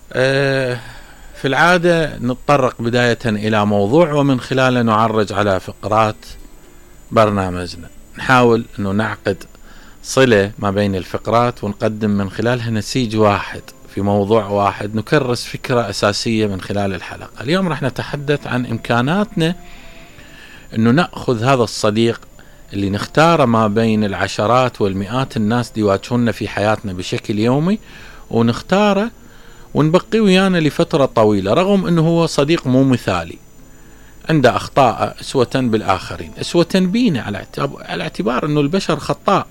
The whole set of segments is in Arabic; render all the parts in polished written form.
في العادة نتطرق بداية إلى موضوع ومن خلاله نعرج على فقرات برنامجنا، نحاول أنه نعقد صلة ما بين الفقرات ونقدم من خلالها نسيج واحد في موضوع واحد، نكرس فكرة أساسية من خلال الحلقة. اليوم رح نتحدث عن إمكاناتنا أنه نأخذ هذا الصديق اللي نختاره ما بين العشرات والمئات الناس اللي يواجهونا في حياتنا بشكل يومي، ونختاره ونبقيه ويانا لفترة طويلة، رغم أنه هو صديق مو مثالي، عنده أخطاء أسوة بالآخرين، أسوة بينا، على اعتبار أنه البشر خطاء.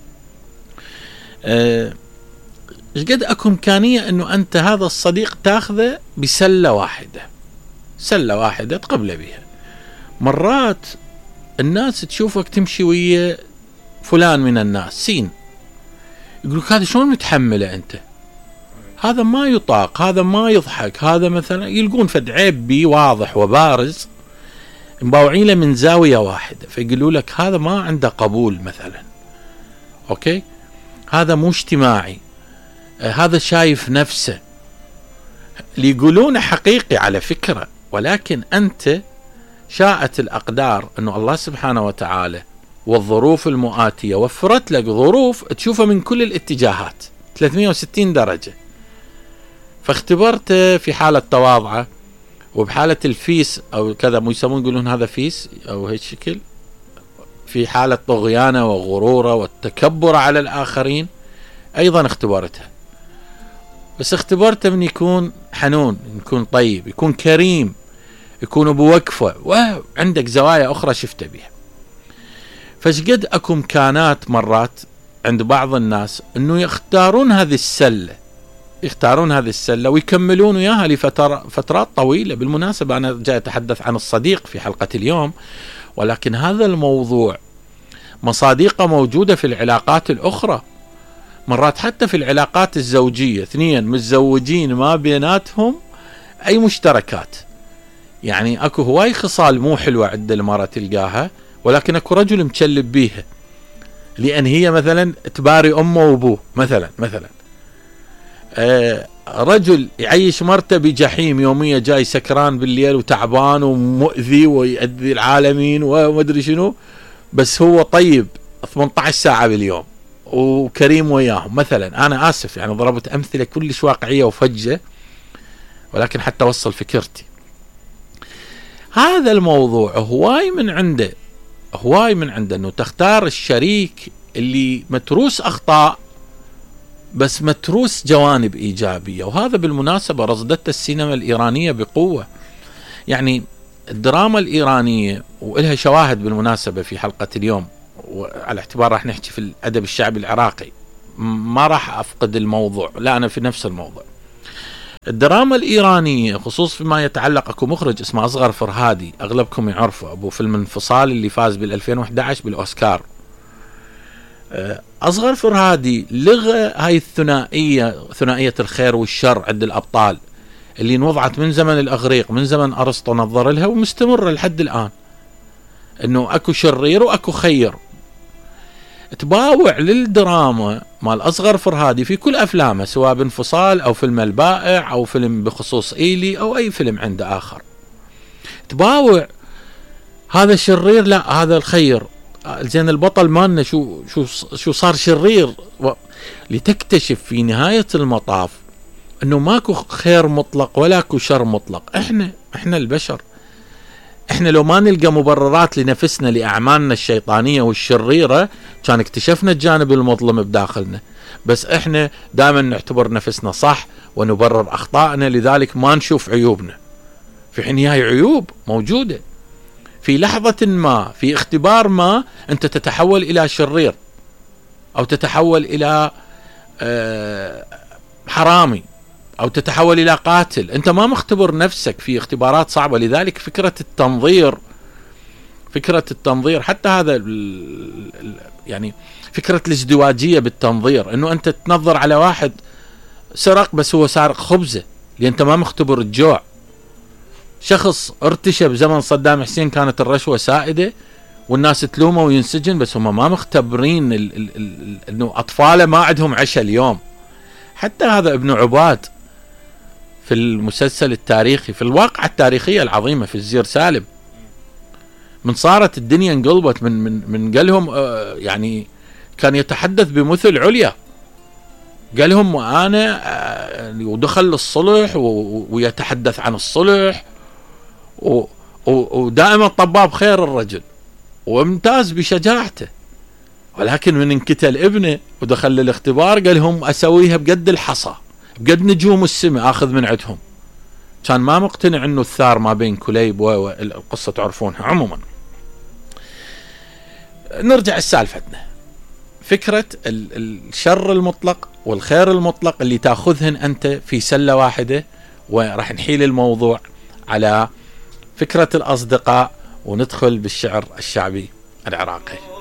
قد أكو إمكانية أنه أنت هذا الصديق تاخذه بسلة واحدة، سلة واحدة تقبل بها. مرات الناس تشوفك تمشي ويا فلان من الناس سين، يقولك هذا شلون متحمله أنت، هذا ما يطاق، هذا ما يضحك، هذا مثلا يلقون فد عيب بي واضح وبارز مباوعين له من زاوية واحدة، فيقولوا لك هذا ما عنده قبول مثلا، أوكي، هذا مو اجتماعي، هذا شايف نفسه. اللي يقولونه حقيقي على فكرة، ولكن أنت شاءت الأقدار أنه الله سبحانه وتعالى والظروف المؤاتية وفرت لك ظروف تشوفها من كل الاتجاهات 360 درجة، فاختبرت في حالة تواضعه وبحالة الفيس أو كذا، مو يسمون يقولون هذا فيس أو هيك شكل، في حالة طغيانه وغروره والتكبر على الآخرين أيضا اختبرتها، بس اختبرته من يكون حنون، يكون طيب، يكون كريم، يكون بوقفه، وعندك زوايا أخرى شفت بها. فشقد أكو إمكانات مرات عند بعض الناس أنه يختارون هذه السلة ويكملون وياها لفترات طويلة. بالمناسبة أنا جاي أتحدث عن الصديق في حلقة اليوم، ولكن هذا الموضوع مصادقة موجودة في العلاقات الأخرى، مرات حتى في العلاقات الزوجية، اثنين متزوجين ما بيناتهم أي مشتركات، يعني أكو هواي خصال مو حلوة عند المرأة تلقاها، ولكن أكو رجل متشلب بيها لأن هي مثلا تباري أمه وأبوه مثلا رجل يعيش مرته بجحيم يومية، جاي سكران بالليل وتعبان ومؤذي ويؤذي العالمين ومدري شنو، بس هو طيب 18 ساعة باليوم وكريم وياهم مثلا. أنا آسف يعني ضربت أمثلة كلش واقعية وفجة، ولكن حتى وصل فكرتي. هذا الموضوع هواي من عنده أنه تختار الشريك اللي متروس أخطاء بس متروس جوانب إيجابية، وهذا بالمناسبة رصدت السينما الإيرانية بقوة. يعني الدراما الإيرانية وإلها شواهد بالمناسبة في حلقة اليوم، وعلى اعتبار راح نحكي في الأدب الشعبي العراقي ما راح أفقد الموضوع، لا أنا في نفس الموضوع. الدراما الإيرانية خصوص فيما يتعلق، أكو مخرج اسمه أصغر فرهادي، أغلبكم يعرفه، أبو فيلم انفصال اللي فاز بال2011 بالأوسكار. أصغر فرهادي لغى هاي ثنائية الخير والشر عند الأبطال اللي انوضعت من زمن الأغريق، من زمن أرسطو نظر لها ومستمرة لحد الآن، أنه أكو شرير وأكو خير. تباوع للدراما مال أصغر فرهادي في كل أفلامه، سواء بانفصال أو فيلم البائع أو فيلم بخصوص إيلي أو أي فيلم عنده آخر، تباوع هذا شرير لا هذا الخير، زين البطل مالنا شو صار شرير، لتكتشف في نهاية المطاف أنه ماكو خير مطلق ولا كو شر مطلق. إحنا البشر، إحنا لو ما نلقى مبررات لنفسنا لأعمالنا الشيطانية والشريرة كان اكتشفنا الجانب المظلم بداخلنا، بس إحنا دائما نعتبر نفسنا صح ونبرر أخطائنا، لذلك ما نشوف عيوبنا، في حين هاي عيوب موجودة. في لحظة ما في اختبار ما أنت تتحول إلى شرير أو تتحول إلى حرامي أو تتحول إلى قاتل، أنت ما مختبر نفسك في اختبارات صعبة. لذلك فكرة التنظير حتى هذا يعني فكرة الازدواجية بالتنظير، أنه أنت تنظر على واحد سرق بس هو سارق خبزة لأن أنت ما مختبر الجوع. شخص ارتشى بزمن صدام حسين كانت الرشوة سائدة والناس تلومه وينسجن، بس هم ما مختبرين أنه أطفاله ما عندهم عشاء اليوم. حتى هذا ابن عباد في المسلسل التاريخي، في الواقعة التاريخية العظيمة في الزير سالم، من صارت الدنيا انقلبت من قالهم يعني كان يتحدث بمثل عليا، قالهم وانا ودخل للصلح ويتحدث عن الصلح، ودائما طباب خير الرجل وامتاز بشجاعته، ولكن من انقتل ابنه ودخل للاختبار قال هم اسويها بقد الحصى بقد نجوم السماء اخذ من عندهم. كان ما مقتنع انه الثار ما بين كليب والقصة تعرفونها. عموما نرجع لسالفتنا، فكرة الشر المطلق والخير المطلق اللي تاخذهن انت في سلة واحدة، وراح نحيل الموضوع على فكرة الاصدقاء وندخل بالشعر الشعبي العراقي.